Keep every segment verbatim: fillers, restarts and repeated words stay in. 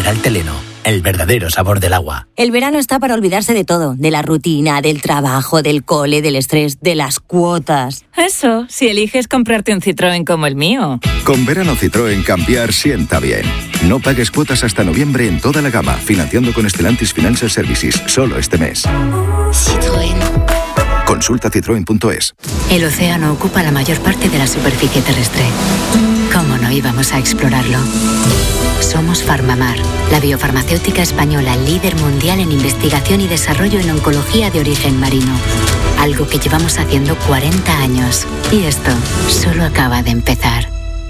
Mineral Teleno, el verdadero sabor del agua. El verano está para olvidarse de todo, de la rutina, del trabajo, del cole, del estrés, de las cuotas. Eso, si eliges comprarte un Citroën como el mío. Con verano Citroën cambiar sienta bien. No pagues cuotas hasta noviembre en toda la gama, financiando con Stellantis Financial Services, solo este mes. Citroën. Consulta citroen punto es. El océano ocupa la mayor parte de la superficie terrestre. ¿Cómo no íbamos a explorarlo? Somos Farmamar, la biofarmacéutica española líder mundial en investigación y desarrollo en oncología de origen marino. Algo que llevamos haciendo cuarenta años. Y esto solo acaba de empezar.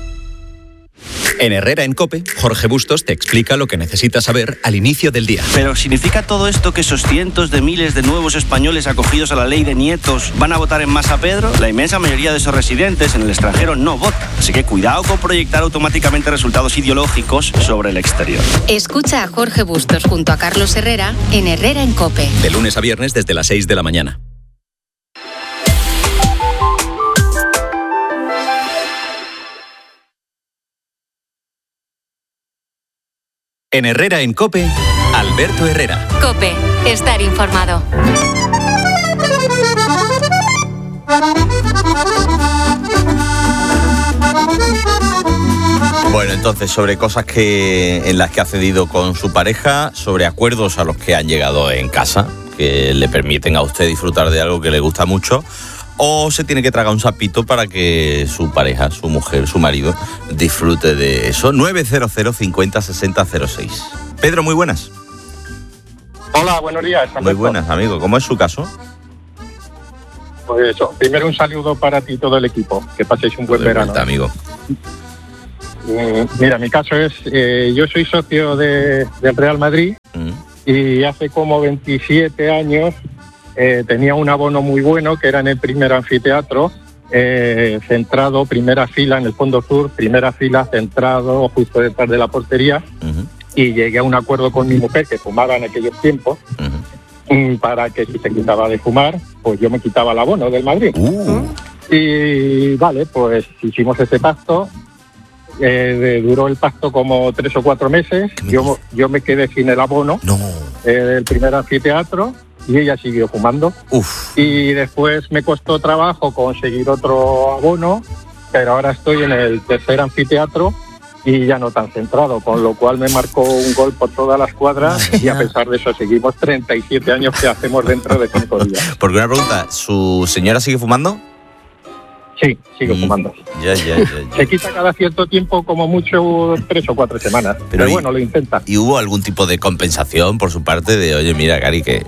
En Herrera en COPE, Jorge Bustos te explica lo que necesitas saber al inicio del día. ¿Pero significa todo esto que esos cientos de miles de nuevos españoles acogidos a la ley de nietos van a votar en masa Pedro? La inmensa mayoría de esos residentes en el extranjero no votan. Así que cuidado con proyectar automáticamente resultados ideológicos sobre el exterior. Escucha a Jorge Bustos junto a Carlos Herrera en Herrera en COPE. De lunes a viernes desde las seis de la mañana. En Herrera en COPE, Alberto Herrera. COPE, estar informado. Bueno, entonces, sobre cosas que en las que ha cedido con su pareja, sobre acuerdos a los que han llegado en casa, que le permiten a usted disfrutar de algo que le gusta mucho, o se tiene que tragar un sapito para que su pareja, su mujer, su marido, disfrute de eso. nueve cero cero cincuenta sesenta cero seis. Pedro, muy buenas. Hola, buenos días. Alberto. Muy buenas, amigo. ¿Cómo es su caso? Pues eso, primero un saludo para ti y todo el equipo. Que paséis un buen de verano. Vuelta, amigo. Eh, mira, mi caso es, eh, yo soy socio de, del Real Madrid mm. y hace como veintisiete años eh, tenía un abono muy bueno que era en el primer anfiteatro, eh, centrado, primera fila en el fondo sur, primera fila centrado justo detrás de la portería uh-huh. y llegué a un acuerdo con mi mujer que fumaba en aquellos tiempos uh-huh. para que si se quitaba de fumar, pues yo me quitaba el abono del Madrid. Uh. Y vale, pues hicimos ese pacto. Eh, duró el pacto como tres o cuatro meses. Yo, yo me quedé sin el abono no. eh, del primer anfiteatro y ella siguió fumando. Uf. Y después me costó trabajo conseguir otro abono, pero ahora estoy en el tercer anfiteatro y ya no tan centrado, con lo cual me marcó un gol por todas las cuadras y a pesar de eso seguimos treinta y siete años que hacemos dentro de cinco días. Porque una pregunta, ¿su señora sigue fumando? Sí, sigo mm, fumando. Ya, ya, ya, ya. Se quita cada cierto tiempo, como mucho tres o cuatro semanas. Pero, pero bueno, y, lo intenta. ¿Y hubo algún tipo de compensación por su parte de, oye, mira, Cari, que...?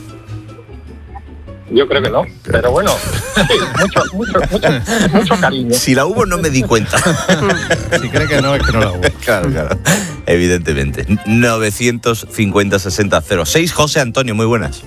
Yo creo que no, pero bueno, sí, mucho, mucho, mucho, mucho cariño. Si la hubo, no me di cuenta. Si cree que no, es que no la hubo. Claro, claro, evidentemente. novecientos cincuenta sesenta cero seis. José Antonio, muy buenas.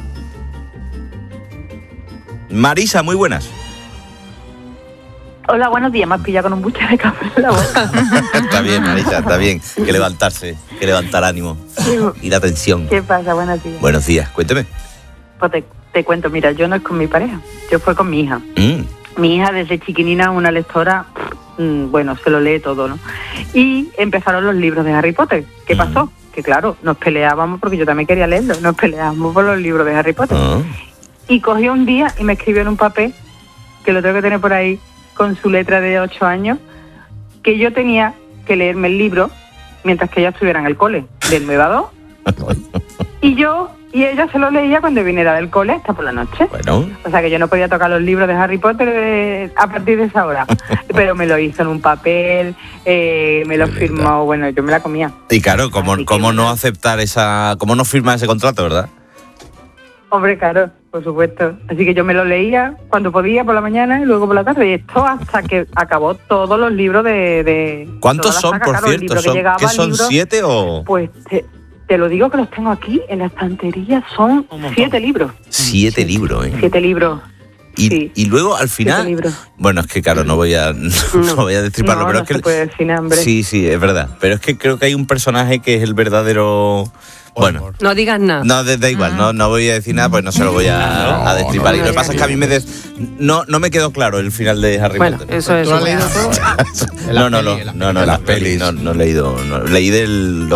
Marisa, muy buenas. Hola, buenos días. Me has pillado con un buche de café en la boca. Está bien, Marisa, está bien. Que levantarse, que levantar ánimo y la tensión. ¿Qué pasa? Buenos días. Buenos días, cuénteme. Pues te, te cuento, mira, yo no es con mi pareja, yo fue con mi hija. Mm. Mi hija desde chiquinina, una lectora, mmm, bueno, se lo lee todo, ¿no? Y empezaron los libros de Harry Potter. ¿Qué mm. pasó? Que claro, nos peleábamos, porque yo también quería leerlo, nos peleábamos por los libros de Harry Potter. Mm. Y cogió un día y me escribió en un papel, que lo tengo que tener por ahí, con su letra de ocho años, que yo tenía que leerme el libro mientras que ella estuviera en el cole, del nueve a dos. Y yo y ella se lo leía cuando viniera del cole hasta por la noche. Bueno. O sea que yo no podía tocar los libros de Harry Potter de, a partir de esa hora. Pero me lo hizo en un papel, eh, me lo firmó, bueno, yo me la comía. Y claro, ¿cómo, cómo no aceptar esa, cómo no firmar ese contrato, verdad? Hombre, claro, por supuesto. Así que yo me lo leía cuando podía por la mañana y luego por la tarde. Y esto hasta que acabó todos los libros de... de ¿Cuántos son, saga, por claro, cierto? ¿Son, que ¿Qué son, libro, siete o...? Pues te, te lo digo que los tengo aquí en la estantería. Son siete libros. Siete, siete libros, ¿eh? Siete libros. Y, sí. y luego al final... Bueno, es que claro, no voy a, no, no voy a destriparlo. No, pero no es que se puede decir hambre. Sí, sí, es verdad. Pero es que creo que hay un personaje que es el verdadero... Bueno, no digas nada. No, da, da igual, no, no voy a decir nada, pues no se lo voy a, a destripar. No, no, y lo que pasa es que a mí me des, no, no me quedó claro el final de Harry bueno, Potter. Eso es. ¿Tú has leído todo? no, no, no, no, no, las pelis, no, no he leído, no, leí de los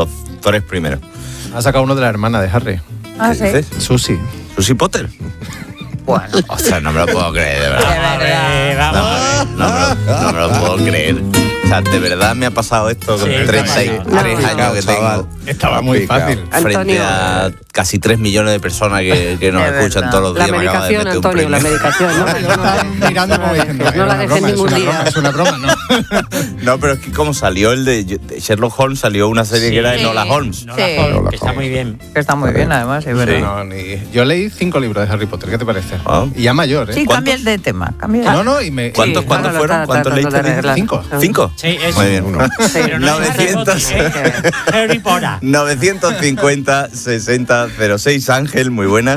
tres primeros. Ha sacado uno de la hermana de Harry. Ah, sí. Susie. ¿Susie Potter? Bueno. O sea, no me lo puedo creer, de verdad. De verdad. No, no, me lo, no me lo puedo creer. O sea, de verdad me ha pasado esto con Sí, treinta y tres no. años que tengo. Estaba muy fácil. Frente Antonio. a casi tres millones de personas que, que nos De escuchan verdad. todos los La días. Me acaba de medicación, meter un Antonio, la premio. medicación. No, Yo estaba mirando como diciendo, no era la una dejes broma, es ningún una día. broma, es una broma, ¿no? No, pero es que como salió el de de Sherlock Holmes, salió una serie Sí. que era de Sí. Nola Holmes. Nola Sí. Holmes, que está muy bien. Que está muy bien, además, es verdad. No, ni- yo leí cinco libros de Harry Potter, ¿qué te parece? Y ya mayor, ¿eh? Sí, cambia el de tema. Cambia. No, no, y me... ¿Cuántos, Sí, ¿cuántos ahora lo fueron? está ¿Cuántos tratando leíste? de arreglar. Cinco. ¿Cinco? Sí, es Muy bien. uno. Pero no es Harry novecientos Potter, ¿eh? Harry Potter. novecientos cincuenta sesenta cero seis. Ángel, muy buenas.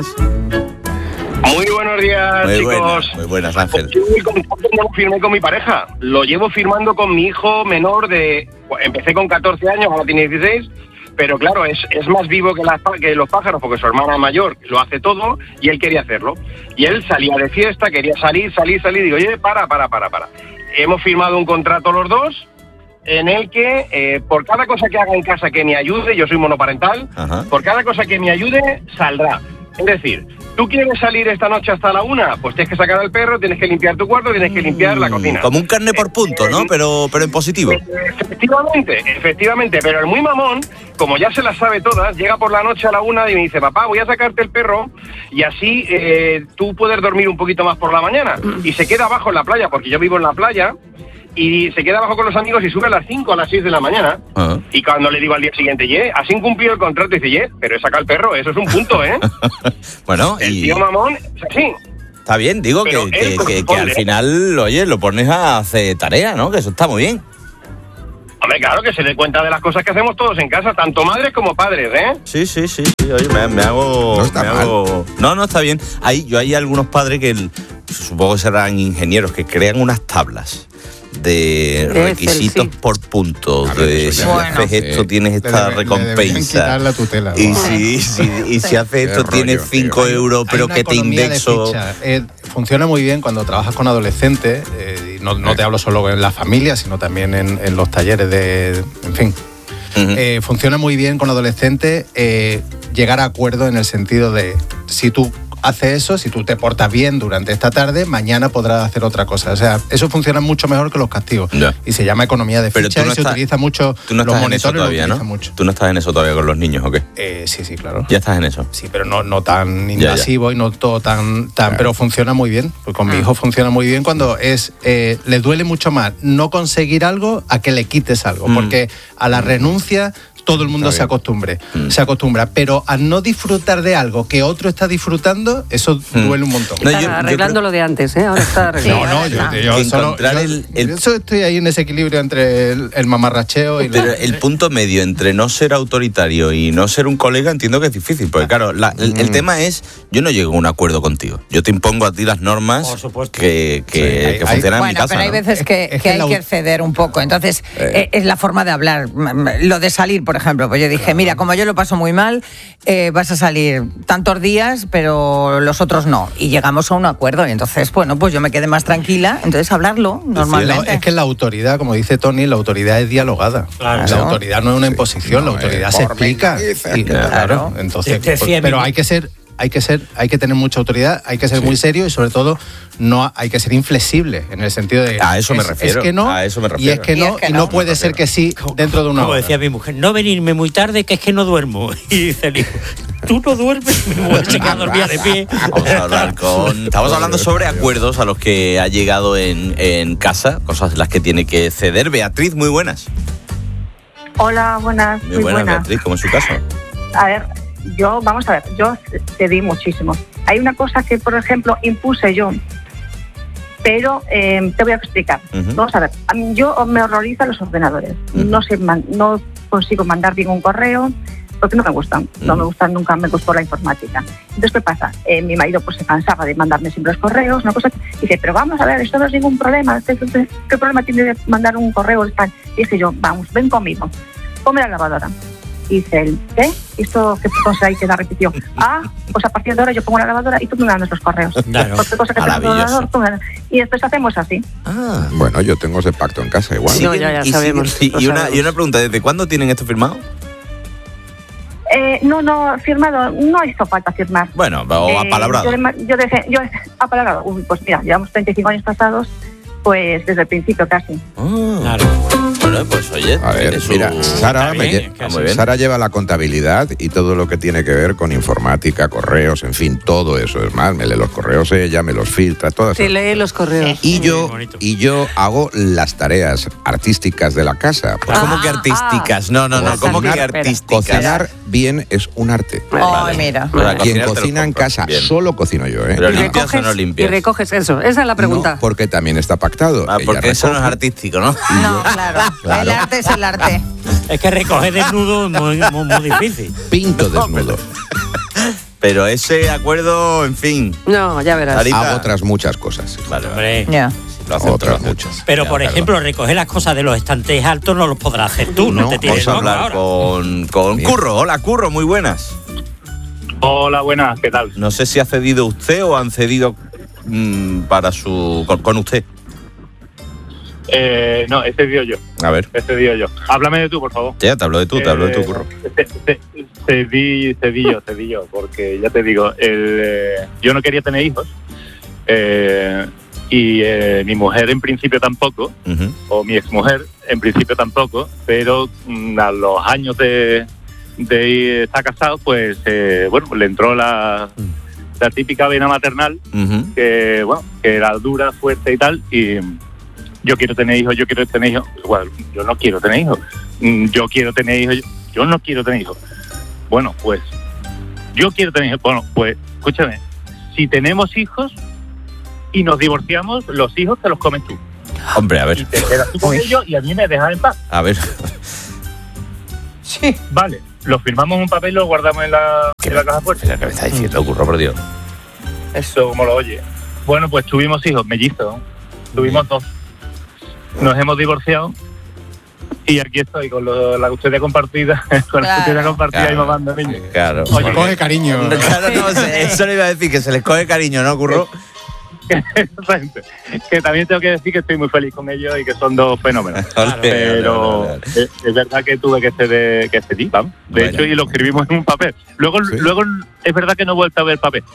Muy buenos días, Muy chicos. buenas, muy buenas, Ángel. Yo el contrato no lo firmé con mi pareja. Lo llevo firmando con mi hijo menor de... Empecé con catorce años, ahora tiene dieciséis. Pero claro, es, es más vivo que, las, que los pájaros porque su hermana mayor lo hace todo y él quería hacerlo. Y él salía de fiesta, quería salir, salir, salir. Digo, oye, para, para, para, para. Hemos firmado un contrato los dos en el que eh, por cada cosa que haga en casa que me ayude, yo soy monoparental, Ajá. por cada cosa que me ayude, saldrá. Es decir, ¿tú quieres salir esta noche hasta la una? Pues tienes que sacar al perro, tienes que limpiar tu cuarto, tienes que limpiar la cocina. Como un carne por punto, ¿no? Pero, pero en positivo. Efectivamente, efectivamente, pero el muy mamón, como ya se las sabe todas, llega por la noche a la una y me dice, papá, voy a sacarte el perro y así eh, tú puedes dormir un poquito más por la mañana. Y se queda abajo en la playa, porque yo vivo en la playa, y se queda abajo con los amigos y sube a las cinco, a las seis de la mañana. Ah. Y cuando le digo al día siguiente, ye, has incumplido el contrato, dice, ye, pero he sacado el perro, eso es un punto, ¿eh? Bueno, El y tío mamón es así. está bien, digo que, Pero él que, que- que corresponde, al ¿eh? final, oye, lo pones a hacer tarea, ¿no? Que eso está muy bien. Hombre, claro, que se dé cuenta de las cosas que hacemos todos en casa, tanto madres como padres, ¿eh? Sí, sí, sí, sí, oye, me, me hago... No está me mal. hago- No, no, está bien. Hay, yo hay algunos padres que, el- supongo que serán ingenieros, que crean unas tablas de Excel, requisitos sí. por puntos, de si Bueno, haces esto sí. tienes Le esta debe- le deberían recompensa. quitar la tutela, y, ¿no? si, si- y si haces esto Qué tienes rollo, cinco tío. euros, Hay pero una que te economía de indexo... ficha. Eh, funciona muy bien cuando trabajas con adolescentes, eh, y no, no te hablo solo en la familia, sino también en, en los talleres de... En fin. Eh, funciona muy bien con adolescentes eh, llegar a acuerdos en el sentido de si tú haces eso, si tú te portas bien durante esta tarde, mañana podrás hacer otra cosa. O sea, eso funciona mucho mejor que los castigos. Y se llama economía de Pero ficha tú no y se estás- utiliza mucho. Tú no los estás en eso monitores lo todavía, utilizan ¿no? mucho. Tú no estás en eso todavía con los niños, ¿o qué? Eh, sí, sí, claro. Ya estás en eso. Sí, pero no, no tan Ya, invasivo y no todo tan... tan Pero funciona muy bien. Pues con mi hijo funciona muy bien cuando es eh, le duele mucho más no conseguir algo a que le quites algo. Mm. Porque a la renuncia todo el mundo se acostumbre, se acostumbra. Pero a no disfrutar de algo que otro está disfrutando, eso duele un montón. Está arreglando lo de antes, ¿eh? Ahora está arreglando. No, no, yo, yo Que solo- encontrar yo- el- el- yo solo estoy ahí en ese equilibrio entre el, el mamarracheo y la- Pero el punto medio entre no ser autoritario y no ser un colega entiendo que es difícil, porque claro, la- el, el tema es, yo no llego a un acuerdo contigo, yo te impongo a ti las normas que, que, que funcionan en mi Bueno, casa. pero hay ¿no? veces que, que hay que ceder un poco. Entonces, eh, es la forma de hablar. M- m- Lo de salir, por ejemplo. Pues yo dije, mira, como yo lo paso muy mal, eh, vas a salir tantos días, pero los otros no. Y llegamos a un acuerdo. Y entonces, bueno, pues yo me quedé más tranquila. Entonces, hablarlo normalmente. Es que la autoridad, como dice Tony, la autoridad es dialogada. Claro. La autoridad no es una imposición, la autoridad se explica. Y, claro, entonces, Te- te pues, decía pero mi- hay que ser, hay que ser, hay que tener mucha autoridad, hay que ser muy serio y sobre todo no hay que ser inflexible en el sentido de A eso me es- refiero, Es que no, a eso me y refiero. es que Y no, es que y no. no puede ser que sí dentro de una Como hora. decía mi mujer, no venirme muy tarde, que es que no duermo. Y dice el hijo, tú no duermes, me voy a checar a dormir de pie. Vamos a hablar con... Estamos hablando sobre acuerdos a los que ha llegado en, en casa, cosas en las que tiene que ceder. Beatriz, muy buenas. Hola, buenas, Muy muy, buenas, buenas. Beatriz, ¿cómo es su caso? A ver, yo, vamos a ver, yo cedí muchísimo. Hay una cosa que, por ejemplo, impuse yo, pero eh, te voy a explicar. Ujú. Vamos a ver, a mí, yo me horrorizan los ordenadores. No sé, man- no consigo mandar bien un correo porque no me gustan. No me gustan, nunca me gustó la informática. Entonces, ¿qué pasa? Eh, mi marido pues se cansaba de mandarme siempre los correos, una cosa. Y dice, pero vamos a ver, esto no es ningún problema. ¿Qué, qué- qué problema tiene de mandar un correo? Y dije yo, vamos, ven conmigo. Ponme la lavadora. Y dice él, ¿qué? ¿Esto qué cosa hay que la repitió? Ah, pues a partir de ahora yo pongo la lavadora y tú me mandas los correos. Claro. Cualquier cosa que tengas en el Maravilloso. ordenador, tú me la- Y después hacemos así. Bueno, yo tengo ese pacto en casa igual. Siguen- y siguen- y, y una, y una pregunta, ¿desde cuándo tienen esto firmado? Eh, no, no, firmado, no hizo falta firmar. Bueno, o Eh, apalabrado. Yo, yo, dejé, yo apalabrado. Uy, pues mira, llevamos treinta y cinco años pasados, pues desde el principio casi. Claro. Bueno, pues oye. A ver, tiene su- mira, Sara, Está me bien, lle- que muy bien. Sara lleva la contabilidad y todo lo que tiene que ver con informática, correos, en fin, todo eso. Es más, me lee los correos ella, me los filtra, todas Sí, esas lee los correos. Y yo, y yo hago las tareas artísticas de la casa. Pues, ¿Cómo que artísticas? No, no, no, ¿cómo que Cocinar- artísticas? Cocinar bien es un arte. Ay, mira. Quien cocinar te lo cocina en casa, solo cocino yo, ¿eh? Pero Y limpias o no recoges, y limpias. recoges eso. Esa es la pregunta. No, porque también está pactado. Ah, Ella porque eso no es recoge. artístico, ¿no? No, claro. Claro. El arte es el arte. Es que recoger desnudo es muy, muy, muy difícil. Pinto desnudo. Pero ese acuerdo, en fin. No, ya verás. Sarita. Hago otras muchas cosas. Vale, Hombre. Ya. Lo hacen Otras todos. muchas. Pero, Ya, por claro. ejemplo, recoger las cosas de los estantes altos no los podrás hacer tú, no, No, te tires Vamos a loco hablar ahora. con, con Bien. Curro. Hola, Curro, muy buenas. Hola, buenas, ¿qué tal? No sé si ha cedido usted o han cedido mm, para su con, con usted. Eh, no, he cedido yo, A ver. he cedido yo. Háblame de tú, por favor. Ya, te hablo de tú, te hablo de tú, Eh, Curro. ce- ce- Cedí, cedí yo, cedí yo, porque ya te digo, el, eh, yo no quería tener hijos eh, y eh, mi mujer en principio tampoco, Ujú. o mi exmujer en principio tampoco, pero mm, a los años de, de ir- estar casado, pues eh, bueno, le entró la, la típica vena maternal, Ujú. que bueno, que era dura, fuerte y tal, y yo quiero tener hijos, yo quiero tener hijos, igual, yo no quiero tener hijos, Mm, yo quiero tener hijos, yo, yo no quiero tener hijos. Bueno, pues yo quiero tener hijos, bueno, pues escúchame, si tenemos hijos y nos divorciamos, los hijos te los comes tú. Hombre, a Y ver, te quedas tú con ellos y a mí me dejas en paz. a ver. Sí. Vale, lo firmamos en un papel y lo guardamos en la, en la caja fuerte. ¿Qué me está diciendo, Curro, por Dios? Eso, como lo oye. Bueno, pues tuvimos hijos, mellizos. Tuvimos dos. Nos hemos divorciado. Y aquí estoy con lo- la custodia compartida. Con la Claro. custodia compartida Claro. y mamando niños. Claro. Oye, Coge cariño. Claro, no, se- eso le iba a decir, que se les coge cariño, ¿no, Curro? Exactamente. Que también tengo que decir que estoy muy feliz con ellos y que son dos fenómenos. Ole, Pero ole, ole, ole. es, es verdad que tuve que ceder, que cedí, vamos. De Bueno. hecho, y lo escribimos en un papel. Luego, Sí. luego es verdad que no he vuelto a ver el papel.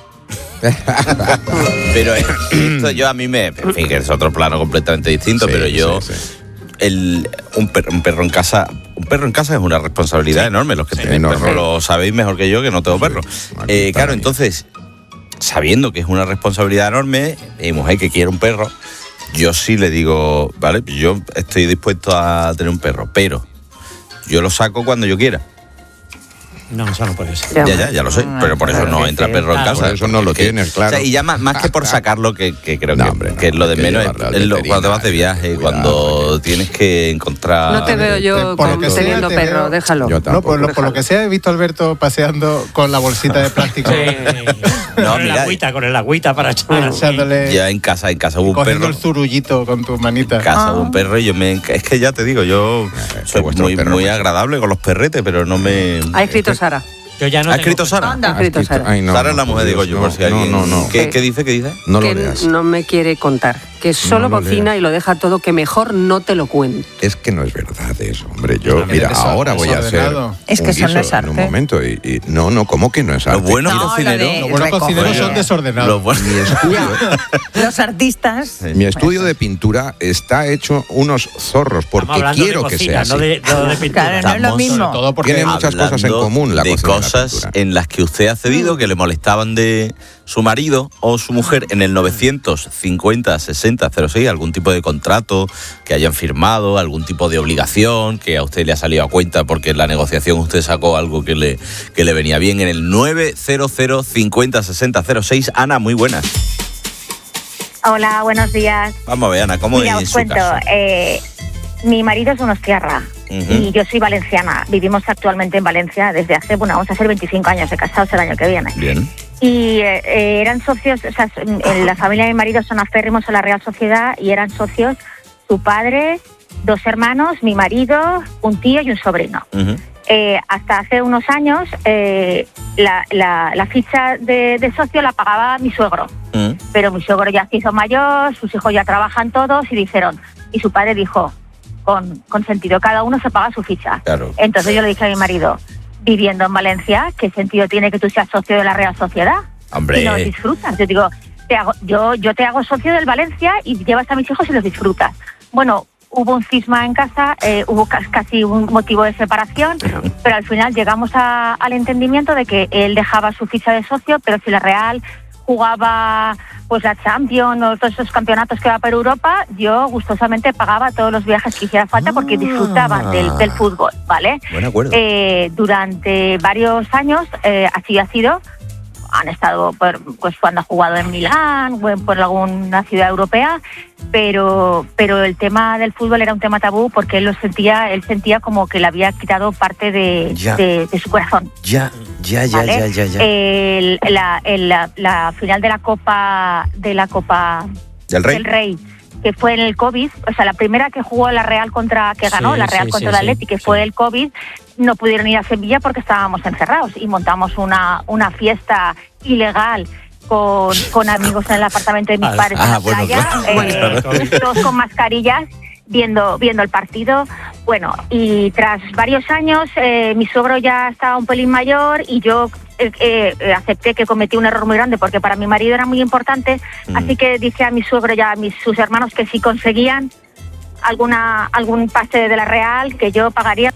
Pero eh, esto yo a mí me... En fin, que es otro plano completamente distinto, Sí, pero yo... sí, sí. El, un, perro, un perro en casa un perro en casa es una responsabilidad enorme. Los que tenéis enorme. perro lo sabéis mejor que yo, que no tengo perro. Aquí Eh, está claro, ahí. entonces, sabiendo que es una responsabilidad enorme, mi mujer que quiere un perro, yo sí le digo, vale, yo estoy dispuesto a tener un perro, pero yo lo saco cuando yo quiera. No, eso no puede ser. Ya, ya, ya lo sé, pero por eso no entra perro en Claro, casa. por eso no lo porque- tienes, claro. O sea, y ya más, más que por sacarlo, que, que creo No, que, hombre, no, que es lo de hay que menos, llevarlo al es lo- cuando vas de veterinario, viaje, cuidado, cuando tienes que encontrar... No te veo yo por lo con- que sea, teniendo te perro, veo- déjalo. Yo No, tampoco. por lo, por lo que sea, he visto a Alberto paseando con la bolsita de plástico. No, con el mira, agüita, con el agüita para echar. Echándole, Ya en casa, en casa hubo un cogiendo perro. el zurullito con tus manitas. En casa Ah. hubo un perro y yo me... Es que ya te digo, yo que soy vuestro muy, perro, muy macho. agradable con los perretes, pero no me... Ha escrito Sara. Yo ya no ¿Ha tengo escrito perro. Sara? Ha escrito Sara. Ay, no, Sara es no, la mujer, Dios, digo yo, no, por si alguien... No, no, no. ¿Qué, Sí. qué dice? ¿Qué dice? No lo que leas. no me quiere contar. Que solo No lo cocina leas. y lo deja todo, que mejor no te lo cuento. Es que no es verdad eso, hombre. Yo, También mira, es ahora voy a hacer desordenado. Es que un eso no guiso es en un arte. momento. Y, y- no, no, ¿cómo que no es arte? Los buenos No, lo cocineros... de- Los buenos recoger. cocineros son desordenados. Los buenos... Mi estudio, Los artistas. mi estudio de pintura está hecho unos zorros porque Estamos hablando quiero de que cocina, sea así. no de, no de pintura. Claro, no es lo Estamos- mismo. Sobre todo porque Tiene muchas cosas en Hablando común la de cocina y la cosas pintura. en las que usted ha cedido, que le molestaban de su marido o su mujer en el novecientos cincuenta sesenta cero seis, algún tipo de contrato que hayan firmado, algún tipo de obligación que a usted le ha salido a cuenta porque en la negociación usted sacó algo que le, que le venía bien en el nueve cero cero cincuenta sesenta cero seis. Ana, muy buenas. Hola, buenos días. Vamos a ver, Ana, ¿cómo Mira, es os su cuento. caso? Eh, mi marido es donostiarra Ujú. y yo soy valenciana. Vivimos actualmente en Valencia desde hace, bueno, vamos a hacer veinticinco años de casados el año que viene. Bien. Y eh, eh, eran socios, o sea, en la familia de mi marido son aférrimos a la Real Sociedad y eran socios su padre, dos hermanos, mi marido, un tío y un sobrino. Ujú. Eh, hasta hace unos años eh, la, la, la ficha de, de socio la pagaba mi suegro, Ujú. pero mi suegro ya se hizo mayor, sus hijos ya trabajan todos y dijeron, y su padre dijo, con, con sentido, cada uno se paga su ficha. Claro. Entonces yo le dije a mi marido, viviendo en Valencia, ¿qué sentido tiene que tú seas socio de la Real Sociedad? Hombre. Y no disfrutas. Yo digo, te hago, yo, yo te hago socio del Valencia y llevas a mis hijos y los disfrutas. Bueno, hubo un cisma en casa, eh, hubo casi un motivo de separación, pero al final llegamos a, al entendimiento de que él dejaba su ficha de socio, pero si la Real jugaba pues la Champions o todos esos campeonatos que va por Europa, yo gustosamente pagaba todos los viajes que hiciera falta porque disfrutaba ah. del, del fútbol, ¿vale? Buen acuerdo. Eh, durante varios años eh, así ha sido. Han estado por, pues cuando ha jugado en Milán o en, por alguna ciudad europea, pero pero el tema del fútbol era un tema tabú porque él lo sentía, él sentía como que le había quitado parte de, de, de su corazón. Ya, ya, ya, ¿vale? ya, ya, ya. El, la, el, la, la final de la Copa de la Copa del Rey. del Rey, que fue en el COVID, o sea, la primera que jugó la Real contra, que ganó sí, la Real sí, contra sí, el Atleti, que sí. fue el COVID, no pudieron ir a Sevilla porque estábamos encerrados y montamos una, una fiesta ilegal con, con amigos en el apartamento de mis padres ah, en la bueno, playa, claro. eh, todos con mascarillas, viendo viendo el partido. Bueno, y tras varios años, eh, mi suegro ya estaba un pelín mayor y yo eh, eh, acepté que cometí un error muy grande porque para mi marido era muy importante, mm. así que dije a mi suegro y a mis, sus hermanos que si conseguían alguna algún pase de la Real, que yo pagaría.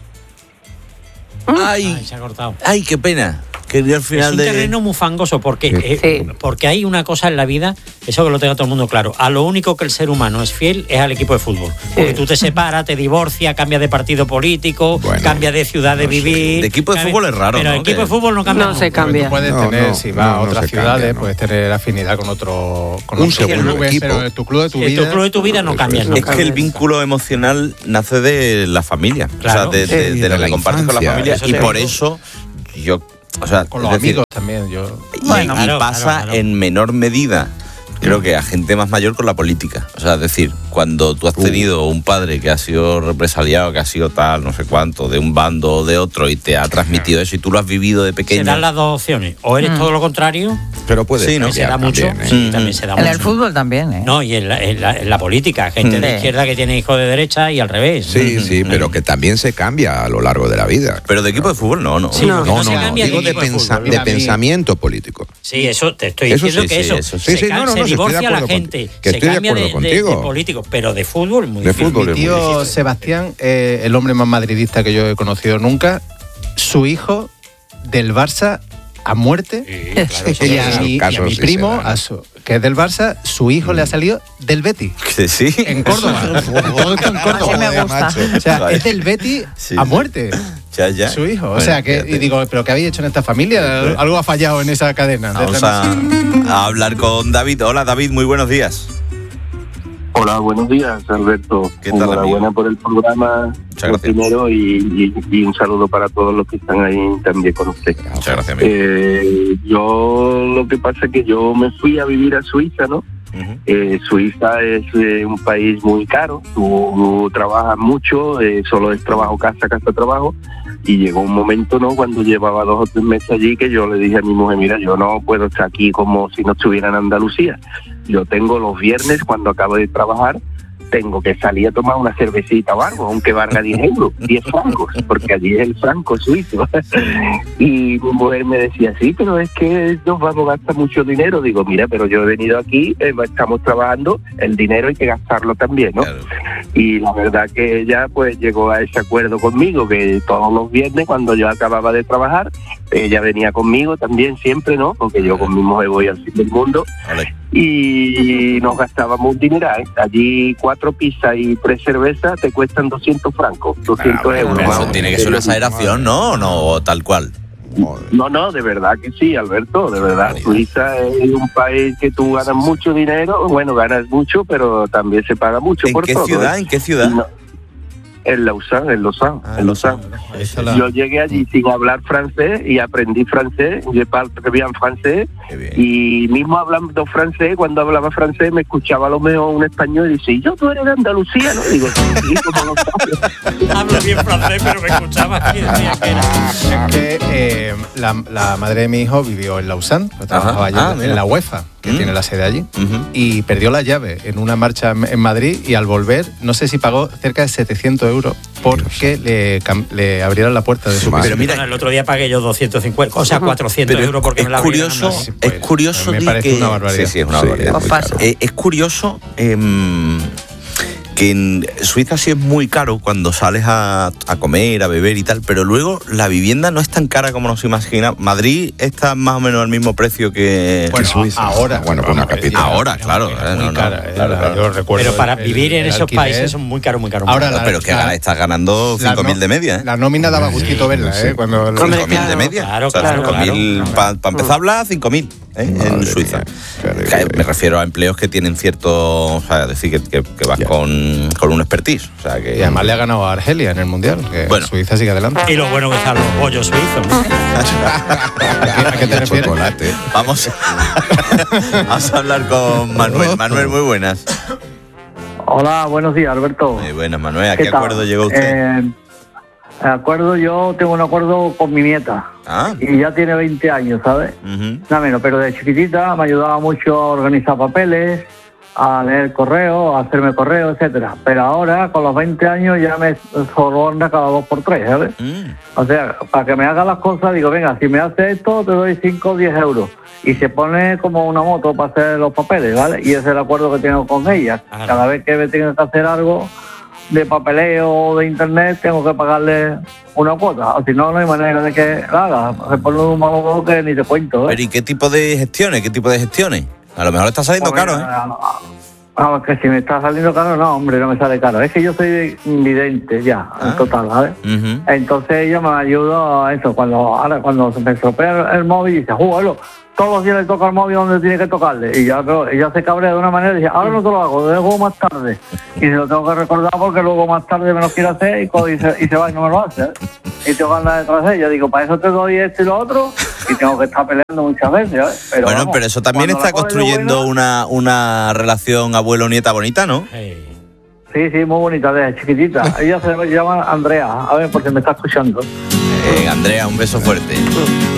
Ay, Ay, se ha cortado. Ay, qué pena. Que al final es un de... terreno muy fangoso porque, Sí. eh, porque hay una cosa en la vida, eso que lo tenga todo el mundo claro, a lo único que el ser humano es fiel es al equipo de fútbol. Porque tú te separas, te divorcias, cambias de partido político, Bueno, cambias de ciudad de vivir. De equipo de cambia- fútbol es raro, Pero ¿no? el equipo Que- de fútbol no cambia. No nunca. se cambia. Tú puedes No, tener, no, si vas no, a no otras se cambia, ciudades, no. puedes tener afinidad con otro, con Un otros segundo clubes, equipo. pero tu club de tu En vida. tu club de tu vida no cambias Es nunca. Es que el vínculo emocional nace de la familia, Claro. o sea, de, de- Sí, de lo de la que compartes con la infancia, familia, eso y te por digo. eso yo, o sea, Con los es decir, amigos también. Yo, y, Bueno, y claro, pasa claro, claro. en menor medida, creo que a gente más mayor con la política. O sea, es decir, cuando tú has tenido un padre que ha sido represaliado, que ha sido tal, no sé cuánto, de un bando o de otro, y te ha transmitido eso, y tú lo has vivido de Se pequeño. dan las dos opciones. O eres Mm. todo lo contrario, Pero puede Sí, ¿no? que se da cambiar mucho, también, ¿eh? sí, Mm. también se da En mucho. el fútbol también, ¿eh? No, y en la, en la- en la política, gente de Sí. izquierda que tiene hijos de derecha y al revés. Sí, sí, pero que también se cambia a lo largo de la vida. Pero de equipo de fútbol no, no. Sí, No. porque No, no, se no, cambia digo de, equipo de pensa- fútbol. de Mira, a mí- pensamiento político. Sí, eso te estoy Eso diciendo sí, que sí, eso, eso sí. se, Sí, sí, ca- no, no, se no, si estoy de divorcia a la acuerdo gente, contigo. Que se estoy de cambia de, acuerdo de- de contigo. político, pero de fútbol muy De difícil. fútbol Mi es muy tío difícil. Sebastián, eh, el hombre más madridista que yo he conocido nunca, su hijo del Barça a muerte. Sí, claro, eso y, a esos mi, y a casos mi sí se primo, dan. a su- que es del Barça, su hijo le ha salido del Betis, Que sí. en Córdoba. Todo esto en Córdoba. Así me Joder, gusta. macho. O sea, Vale. es del Betis Sí, a sí. muerte. Ya, ya. Su hijo. O Bueno, sea, que, fíjate. y digo, ¿pero qué habéis hecho en esta familia? Algo ha fallado en esa cadena. de Vamos a, transmisión. a hablar con David. Hola, David, muy buenos días. Hola, buenos días, Alberto. ¿Qué tal, Enhorabuena amigo? por el programa. Muchas lo gracias. Primero y, y- y un saludo para todos los que están ahí también con usted. Muchas gracias, amigo. Eh, yo lo que pasa es que yo me fui a vivir a Suiza, ¿no? Ujú. Eh, Suiza es eh, un país muy caro, tú trabajas mucho, eh, solo es trabajo, casa, casa, trabajo, y llegó un momento, ¿no?, cuando llevaba dos o tres meses allí, que yo le dije a mi mujer, mira, yo no puedo estar aquí como si no estuviera en Andalucía. Yo tengo los viernes, cuando acabo de trabajar, tengo que salir a tomar una cervecita o algo, aunque valga diez euros, diez francos, porque allí es el franco suizo. Y mi mujer me decía, sí, pero es que nos vamos a gastar mucho dinero. Digo, mira, pero yo he venido aquí, eh, estamos trabajando, el dinero hay que gastarlo también, ¿no? Claro. Y la verdad que ella pues llegó a ese acuerdo conmigo, que todos los viernes cuando yo acababa de trabajar, ella venía conmigo también siempre, ¿no? Porque yo con mi mujer voy al fin del mundo. Vale. Y nos gastábamos un dineral, ¿eh? Allí cuatro pizzas y tres cervezas te cuestan doscientos francos, doscientos Ah, euros. pero más o eso tiene que menos. ser una exageración, ¿no? ¿O no? O tal cual. No, no, de verdad que sí, Alberto, de verdad. Suiza es un país que tú ganas mucho dinero, bueno, ganas mucho, pero también se paga mucho ¿En por qué todo, ciudad? ¿eh? ¿En qué ciudad? No, en Lausanne, en Lausanne, Ah, en Lausanne. Eso la- Yo llegué allí sin hablar francés y aprendí francés, je parle très bien francés, Qué bien. y mismo hablando francés, cuando hablaba francés me escuchaba a lo mejor un español y dice, ¿y yo tú eres de Andalucía? ¿No? Digo, sí, ¿cómo lo sabes? Hablo bien francés, pero me escuchaba y decía que era. Es que eh, la, la madre de mi hijo vivió en Lausanne, pues trabajaba Ajá. allí Ah, en mira. la UEFA. que uh-huh. tiene la sede allí, uh-huh. y perdió la llave en una marcha en Madrid y al volver, no sé si pagó cerca de setecientos euros porque le, le abrieron la puerta de su piso. Pero mira, el otro día pagué yo doscientos cincuenta, o sea, cuatrocientos euros porque es me la curioso, sí, pues, es curioso, me parece que, una barbaridad. Sí, sí, es una barbaridad. Sí, eh, es curioso eh, que en Suiza sí es muy caro cuando sales a, a comer, a beber y tal, pero luego la vivienda no es tan cara como nos imaginamos. Madrid está más o menos al mismo precio que, bueno, que Suiza. Ahora, bueno, con una capital. Ahora, claro. Era muy no, cara, no, era, claro, claro. Yo recuerdo pero para el, vivir en el esos alquiler, países son muy caros, muy caros. Ahora, no, la, pero que la, estás ganando cinco mil de media, ¿eh? La nómina daba gustito verla, ¿eh? Cuando cinco mil de media. Claro, o sea, claro, cinco mil, claro. para pa empezar a hablar, cinco mil. ¿Eh? En Suiza. Mía, me refiero a empleos que tienen cierto, o sea, decir que, que, que vas con, con un expertise. O sea, que, y además le ha ganado a Argelia en el Mundial, que bueno. Suiza sigue adelante. Y lo bueno que están los bollos suizos. ¿A qué te refieres? Chocolate. Vamos, vamos a hablar con Manuel. Manuel, muy buenas. Hola, buenos días, Alberto. Muy buenas, Manuel. ¿A qué, qué acuerdo llegó usted? Eh, acuerdo, yo tengo un acuerdo con mi nieta. Ah. Y ya tiene veinte años, ¿sabes? Uh-huh. Nada menos, pero de chiquitita me ayudaba mucho a organizar papeles, a leer correo, a hacerme correo, etcétera. Pero ahora, con los veinte años, ya me soborna cada dos por tres, ¿sabes? Mm. O sea, para que me haga las cosas, digo, venga, si me hace esto, te doy cinco o diez euros. Y se pone como una moto para hacer los papeles, ¿vale? Y ese es el acuerdo que tengo con ella. Claro. Cada vez que me tenga que hacer algo de papeleo o de internet, tengo que pagarle una cuota, o si no, no hay manera de que la haga. Se pone un malo que ni te cuento, ¿eh? Pero ¿y qué tipo de gestiones? ¿Qué tipo de gestiones? A lo mejor está saliendo Porque, caro, ¿eh? Vamos, que si me está saliendo caro, no, hombre, no me sale caro. Es que yo soy vidente ya, ah. en total, ¿sabes? Uh-huh. Entonces ella me ayuda a eso. Cuando ahora cuando se me estropea el, el móvil, dice, ¡júgalo! Todos los días le toca el móvil donde tiene que tocarle. Y ya pero ella se cabrea de una manera y dice, ahora no te lo hago, luego más tarde. Y se lo tengo que recordar porque luego más tarde me lo quiere hacer y, y, se, y se va y no me lo hace. ¿eh? Y tengo que andar detrás de ella. Digo, para eso te doy esto y lo otro. Y tengo que estar peleando muchas veces. ¿eh? Pero bueno, vamos, pero eso también está construyendo buena, una, una relación abuelo-nieta bonita, ¿no? Hey. Sí, sí, muy bonita, desde chiquitita. Ella se llama Andrea. A ver, porque me está escuchando. Eh, Andrea, un beso fuerte.